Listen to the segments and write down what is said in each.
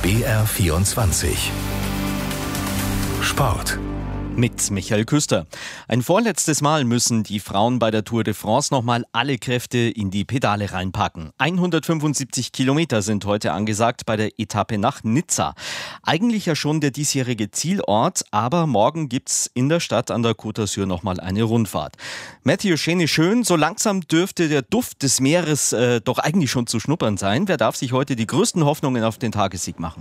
BR24 Sport. Mit Michael Küster. Ein vorletztes Mal müssen die Frauen bei der Tour de France nochmal alle Kräfte in die Pedale reinpacken. 175 Kilometer sind heute angesagt bei der Etappe nach Nizza. Eigentlich ja schon der diesjährige Zielort, aber morgen gibt's in der Stadt an der Côte d'Azur nochmal eine Rundfahrt. Matthew Schön, so langsam dürfte der Duft des Meeres doch eigentlich schon zu schnuppern sein. Wer darf sich heute die größten Hoffnungen auf den Tagessieg machen?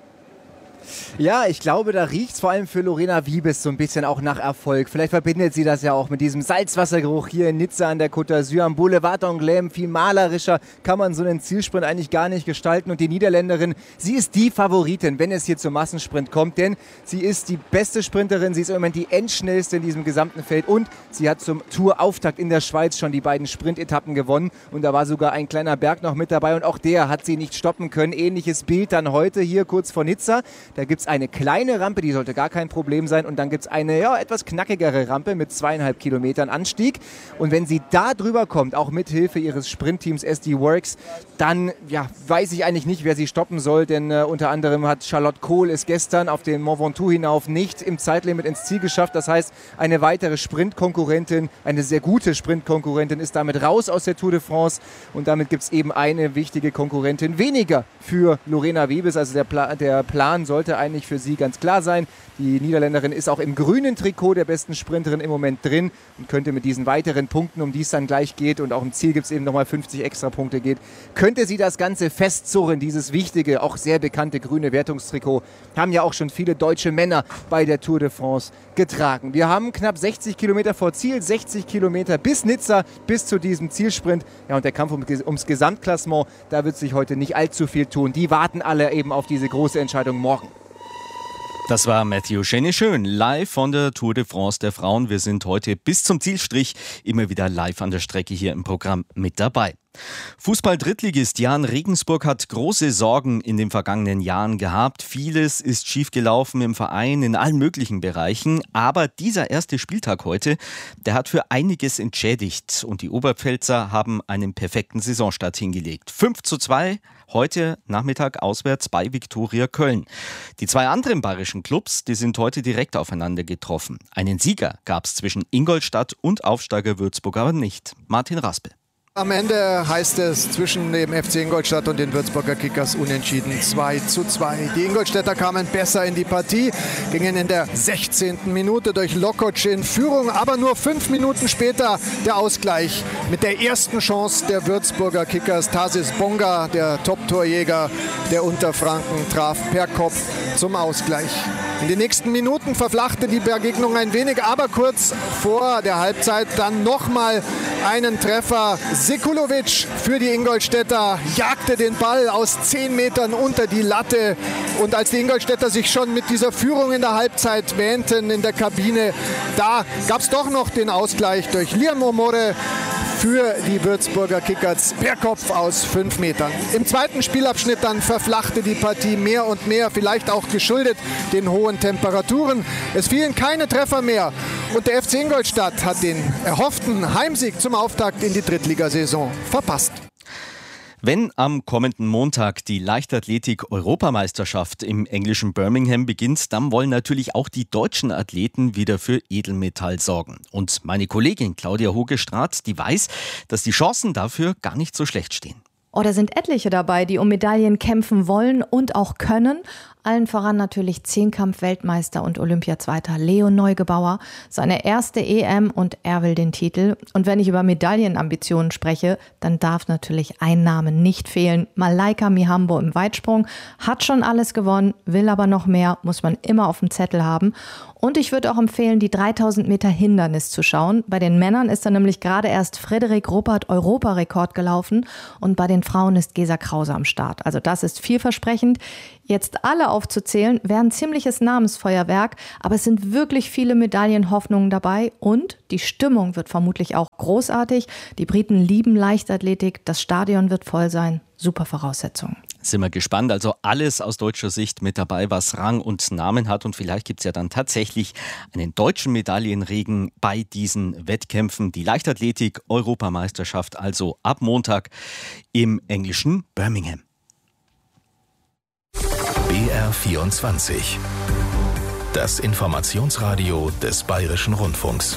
Ja, ich glaube, da riecht es vor allem für Lorena Wiebes so ein bisschen auch nach Erfolg. Vielleicht verbindet sie das ja auch mit diesem Salzwassergeruch hier in Nizza an der Côte d'Azur am Boulevard d'Anglais. Viel malerischer kann man so einen Zielsprint eigentlich gar nicht gestalten. Und die Niederländerin, sie ist die Favoritin, wenn es hier zum Massensprint kommt. Denn sie ist die beste Sprinterin, sie ist im Moment die endschnellste in diesem gesamten Feld. Und sie hat zum Tourauftakt in der Schweiz schon die beiden Sprintetappen gewonnen. Und da war sogar ein kleiner Berg noch mit dabei. Und auch der hat sie nicht stoppen können. Ähnliches Bild dann heute hier kurz vor Nizza. Da gibt es eine kleine Rampe, die sollte gar kein Problem sein. Und dann gibt es eine etwas knackigere Rampe mit 2,5 Kilometern Anstieg. Und wenn sie da drüber kommt, auch mit Hilfe ihres Sprintteams SD Works, dann weiß ich eigentlich nicht, wer sie stoppen soll. Denn unter anderem hat Charlotte Kohl es gestern auf den Mont Ventoux hinauf nicht im Zeitlimit ins Ziel geschafft. Das heißt, eine weitere Sprintkonkurrentin, eine sehr gute Sprintkonkurrentin ist damit raus aus der Tour de France. Und damit gibt es eben eine wichtige Konkurrentin weniger für Lorena Wiebes. Also der Plan sollte eigentlich für sie ganz klar sein. Die Niederländerin ist auch im grünen Trikot der besten Sprinterin im Moment drin und könnte mit diesen weiteren Punkten, um die es dann gleich geht und auch im Ziel gibt es eben nochmal 50 Extrapunkte geht, könnte sie das Ganze festzurren, dieses wichtige, auch sehr bekannte grüne Wertungstrikot. Haben ja auch schon viele deutsche Männer bei der Tour de France getragen. Wir haben knapp 60 Kilometer vor Ziel, 60 Kilometer bis Nizza, bis zu diesem Zielsprint. Ja, und der Kampf ums Gesamtklassement, da wird sich heute nicht allzu viel tun. Die warten alle eben auf diese große Entscheidung morgen. Das war Matthew Schön, live von der Tour de France der Frauen. Wir sind heute bis zum Zielstrich immer wieder live an der Strecke hier im Programm mit dabei. Fußball-Drittligist Jahn Regensburg hat große Sorgen in den vergangenen Jahren gehabt. Vieles ist schiefgelaufen im Verein in allen möglichen Bereichen. Aber dieser erste Spieltag heute, der hat für einiges entschädigt. Und die Oberpfälzer haben einen perfekten Saisonstart hingelegt. 5:2 heute Nachmittag auswärts bei Viktoria Köln. Die zwei anderen bayerischen Clubs, die sind heute direkt aufeinander getroffen. Einen Sieger gab es zwischen Ingolstadt und Aufsteiger Würzburg aber nicht. Martin Raspel. Am Ende heißt es zwischen dem FC Ingolstadt und den Würzburger Kickers unentschieden 2:2. Die Ingolstädter kamen besser in die Partie, gingen in der 16. Minute durch Lokoc in Führung, aber nur 5 Minuten später der Ausgleich mit der ersten Chance der Würzburger Kickers. Tarsis Bonga, der Top-Torjäger der Unterfranken, traf per Kopf zum Ausgleich. In den nächsten Minuten verflachte die Begegnung ein wenig, aber kurz vor der Halbzeit dann nochmal einen Treffer. Sekulovic für die Ingolstädter jagte den Ball aus 10 Metern unter die Latte. Und als die Ingolstädter sich schon mit dieser Führung in der Halbzeit wähnten in der Kabine, da gab es doch noch den Ausgleich durch Liam Omore für die Würzburger Kickers per Kopf aus 5 Metern. Im zweiten Spielabschnitt dann verflachte die Partie mehr und mehr, vielleicht auch geschuldet den hohen Temperaturen. Es fielen keine Treffer mehr und der FC Ingolstadt hat den erhofften Heimsieg zum Auftakt in die Drittligasaison verpasst. Wenn am kommenden Montag die Leichtathletik-Europameisterschaft im englischen Birmingham beginnt, dann wollen natürlich auch die deutschen Athleten wieder für Edelmetall sorgen. Und meine Kollegin Claudia Hogestraat, die weiß, dass die Chancen dafür gar nicht so schlecht stehen. Da sind etliche dabei, die um Medaillen kämpfen wollen und auch können. Allen voran natürlich Zehnkampf-Weltmeister und Olympiazweiter Leo Neugebauer. Seine erste EM und er will den Titel. Und wenn ich über Medaillenambitionen spreche, dann darf natürlich ein Name nicht fehlen. Malaika Mihambo im Weitsprung hat schon alles gewonnen, will aber noch mehr, muss man immer auf dem Zettel haben. Und ich würde auch empfehlen, die 3000 Meter Hindernis zu schauen. Bei den Männern ist da nämlich gerade erst Frederik Ruppert Europarekord gelaufen und bei den Frauen ist Gesa Krause am Start. Also das ist vielversprechend. Jetzt alle aufzuzählen, wäre ein ziemliches Namensfeuerwerk, aber es sind wirklich viele Medaillenhoffnungen dabei und die Stimmung wird vermutlich auch großartig. Die Briten lieben Leichtathletik, das Stadion wird voll sein. Super Voraussetzungen. Sind wir gespannt. Also alles aus deutscher Sicht mit dabei, was Rang und Namen hat. Und vielleicht gibt es ja dann tatsächlich einen deutschen Medaillenregen bei diesen Wettkämpfen. Die Leichtathletik-Europameisterschaft also ab Montag im englischen Birmingham. BR24. Das Informationsradio des Bayerischen Rundfunks.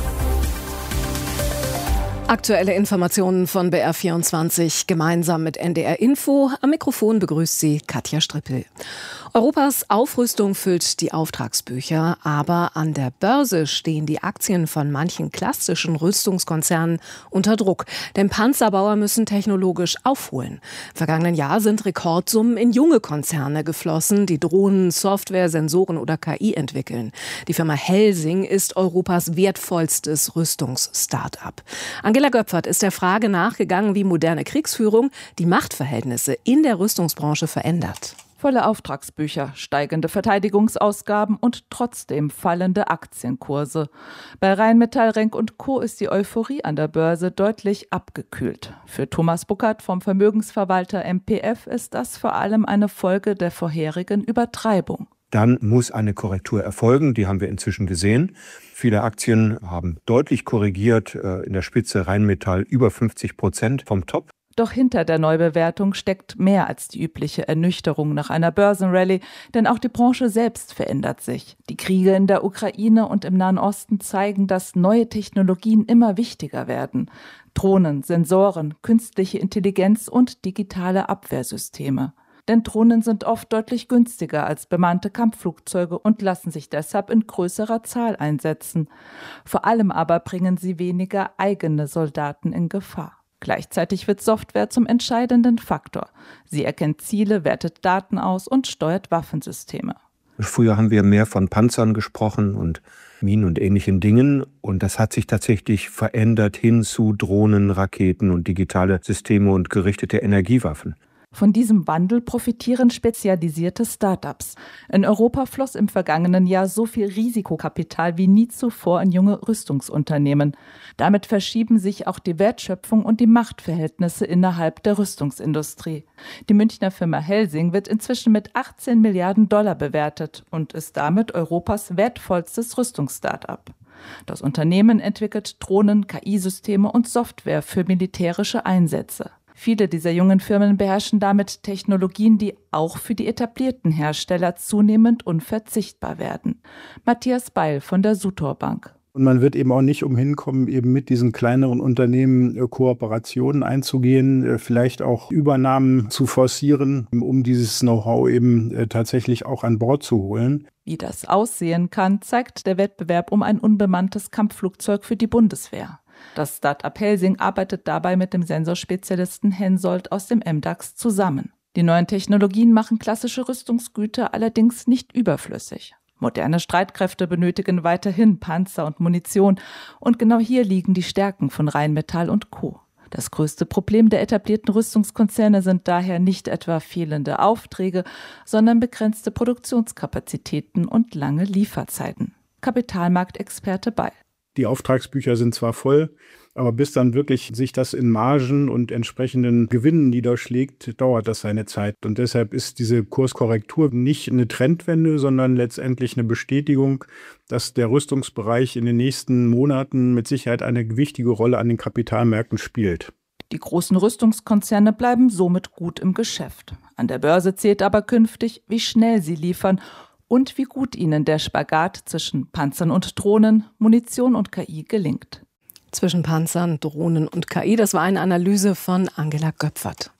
Aktuelle Informationen von BR24 gemeinsam mit NDR Info. Am Mikrofon begrüßt sie Katja Strippel. Europas Aufrüstung füllt die Auftragsbücher, aber an der Börse stehen die Aktien von manchen klassischen Rüstungskonzernen unter Druck. Denn Panzerbauer müssen technologisch aufholen. Im vergangenen Jahr sind Rekordsummen in junge Konzerne geflossen, die Drohnen, Software, Sensoren oder KI entwickeln. Die Firma Helsing ist Europas wertvollstes Rüstungs-Start-up. Angela Göpfert ist der Frage nachgegangen, wie moderne Kriegsführung die Machtverhältnisse in der Rüstungsbranche verändert. Volle Auftragsbücher, steigende Verteidigungsausgaben und trotzdem fallende Aktienkurse. Bei Rheinmetall, Renk & Co. ist die Euphorie an der Börse deutlich abgekühlt. Für Thomas Buckert vom Vermögensverwalter MPF ist das vor allem eine Folge der vorherigen Übertreibung. Dann muss eine Korrektur erfolgen, die haben wir inzwischen gesehen. Viele Aktien haben deutlich korrigiert, in der Spitze Rheinmetall über 50% vom Top. Doch hinter der Neubewertung steckt mehr als die übliche Ernüchterung nach einer Börsenrallye, denn auch die Branche selbst verändert sich. Die Kriege in der Ukraine und im Nahen Osten zeigen, dass neue Technologien immer wichtiger werden. Drohnen, Sensoren, künstliche Intelligenz und digitale Abwehrsysteme. Denn Drohnen sind oft deutlich günstiger als bemannte Kampfflugzeuge und lassen sich deshalb in größerer Zahl einsetzen. Vor allem aber bringen sie weniger eigene Soldaten in Gefahr. Gleichzeitig wird Software zum entscheidenden Faktor. Sie erkennt Ziele, wertet Daten aus und steuert Waffensysteme. Früher haben wir mehr von Panzern gesprochen und Minen und ähnlichen Dingen. Und das hat sich tatsächlich verändert hin zu Drohnen, Raketen und digitale Systeme und gerichtete Energiewaffen. Von diesem Wandel profitieren spezialisierte Start-ups. In Europa floss im vergangenen Jahr so viel Risikokapital wie nie zuvor in junge Rüstungsunternehmen. Damit verschieben sich auch die Wertschöpfung und die Machtverhältnisse innerhalb der Rüstungsindustrie. Die Münchner Firma Helsing wird inzwischen mit 18 Milliarden $ bewertet und ist damit Europas wertvollstes Rüstungs-Start-up. Das Unternehmen entwickelt Drohnen, KI-Systeme und Software für militärische Einsätze. Viele dieser jungen Firmen beherrschen damit Technologien, die auch für die etablierten Hersteller zunehmend unverzichtbar werden. Matthias Beil von der Sutor Bank. Und man wird eben auch nicht umhin kommen, eben mit diesen kleineren Unternehmen Kooperationen einzugehen, vielleicht auch Übernahmen zu forcieren, um dieses Know-how eben tatsächlich auch an Bord zu holen. Wie das aussehen kann, zeigt der Wettbewerb um ein unbemanntes Kampfflugzeug für die Bundeswehr. Das Start-up Helsing arbeitet dabei mit dem Sensorspezialisten Hensoldt aus dem MDAX zusammen. Die neuen Technologien machen klassische Rüstungsgüter allerdings nicht überflüssig. Moderne Streitkräfte benötigen weiterhin Panzer und Munition. Und genau hier liegen die Stärken von Rheinmetall & Co. Das größte Problem der etablierten Rüstungskonzerne sind daher nicht etwa fehlende Aufträge, sondern begrenzte Produktionskapazitäten und lange Lieferzeiten. Kapitalmarktexperte Beil. Die Auftragsbücher sind zwar voll, aber bis dann wirklich sich das in Margen und entsprechenden Gewinnen niederschlägt, dauert das seine Zeit. Und deshalb ist diese Kurskorrektur nicht eine Trendwende, sondern letztendlich eine Bestätigung, dass der Rüstungsbereich in den nächsten Monaten mit Sicherheit eine wichtige Rolle an den Kapitalmärkten spielt. Die großen Rüstungskonzerne bleiben somit gut im Geschäft. An der Börse zählt aber künftig, wie schnell sie liefern und wie gut ihnen der Spagat zwischen Panzern und Drohnen, Munition und KI gelingt. Zwischen Panzern, Drohnen und KI, das war eine Analyse von Angela Göpfert.